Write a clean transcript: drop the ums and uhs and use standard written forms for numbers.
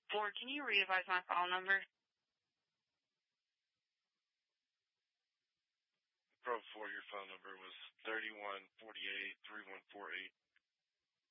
Ford, can you re-advise my file number? Pro 4, your phone number was 3148-3148.